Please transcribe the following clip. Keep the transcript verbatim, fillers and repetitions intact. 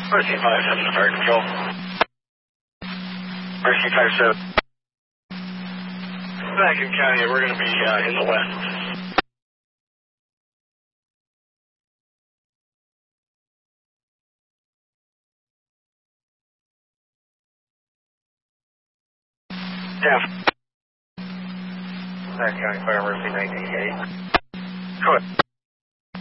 Mercy five seven, fire control. Mercy five seven. Vatican County, we're going to be uh, in the west. Yeah. Vatican County, Fire Mercy nineteen eight. Go ahead.